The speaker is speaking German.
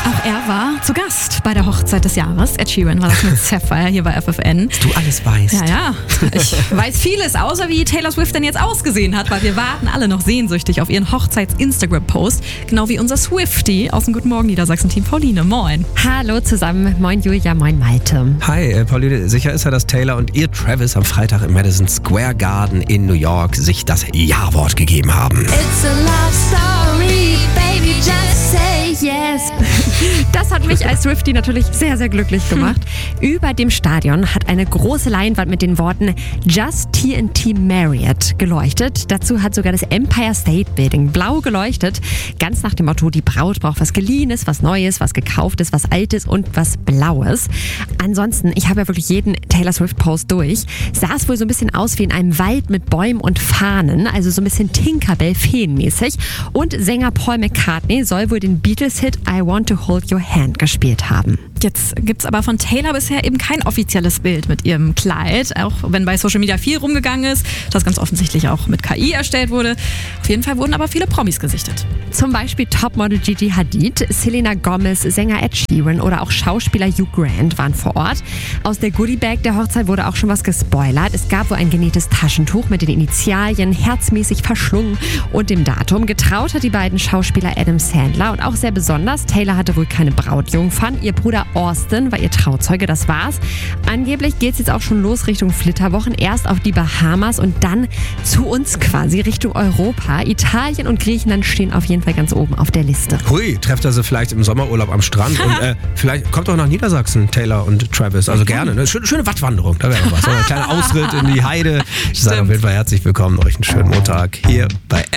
Auch er war zu Gast bei der Hochzeit des Jahres. Ed Sheeran war das mit Sapphire hier bei FFN. Dass du alles weißt. Ja, ich weiß vieles, außer wie Taylor Swift denn jetzt ausgesehen hat, weil wir warten alle noch sehnsüchtig auf ihren Hochzeits-Instagram-Post. Genau wie unser Swiftie aus dem Guten Morgen Niedersachsen-Team. Pauline, moin. Hallo zusammen, moin Julia, moin Malte. Hi, Pauline, sicher ist ja, dass Taylor und ihr Travis am Freitag im Madison Square Garden in New York sich das Ja-Wort gegeben haben. It's a love story, baby, just say yes. Das hat mich als Swiftie natürlich sehr, sehr glücklich gemacht. Über dem Stadion hat eine große Leinwand mit den Worten Just TNT Marriott geleuchtet. Dazu hat sogar das Empire State Building blau geleuchtet. Ganz nach dem Motto, die Braut braucht was Geliehenes, was Neues, was Gekauftes, was Altes und was Blaues. Ansonsten, ich habe ja wirklich jeden Taylor Swift Post durch. Sah es wohl so ein bisschen aus wie in einem Wald mit Bäumen und Fahnen, also so ein bisschen Tinkerbell-Feenmäßig. Und Sänger Paul McCartney soll wohl den Beatles-Hit I Want to Hold Your Hand gespielt haben. Jetzt gibt's aber von Taylor bisher eben kein offizielles Bild mit ihrem Kleid, auch wenn bei Social Media viel rumgegangen ist, das ganz offensichtlich auch mit KI erstellt wurde. Auf jeden Fall wurden aber viele Promis gesichtet. Zum Beispiel Topmodel Gigi Hadid, Selena Gomez, Sänger Ed Sheeran oder auch Schauspieler Hugh Grant waren vor Ort. Aus der Goodiebag der Hochzeit wurde auch schon was gespoilert. Es gab wohl ein genähtes Taschentuch mit den Initialien, herzmäßig verschlungen und dem Datum. Getraut hat die beiden Schauspieler Adam Sandler und auch sehr besonders, Taylor hatte wohl keine Brautjungfern. Ihr Bruder Austin war ihr Trauzeuge, das war's. Angeblich geht's jetzt auch schon los Richtung Flitterwochen. Erst auf die Bahamas und dann zu uns quasi Richtung Europa. Italien und Griechenland stehen auf jeden Fall ganz oben auf der Liste. Hui, trefft er sie vielleicht im Sommerurlaub am Strand und vielleicht kommt auch nach Niedersachsen, Taylor und Travis. Also gerne, ne? Schöne Wattwanderung, da wäre noch was. Ein kleiner Ausritt in die Heide. Ich sage auf jeden Fall herzlich willkommen, euch einen schönen Montag hier bei